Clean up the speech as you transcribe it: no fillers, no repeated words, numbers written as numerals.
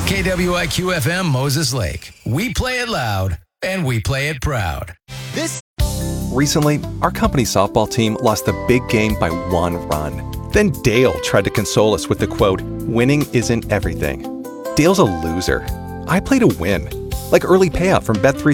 KWIQ FM Moses Lake. We play it loud and we play it proud. Recently, our company softball team lost the big game by 1 run. Then Dale tried to console us with the quote, "Winning isn't everything." Dale's a loser. I play to win. Like early payout from Bet365.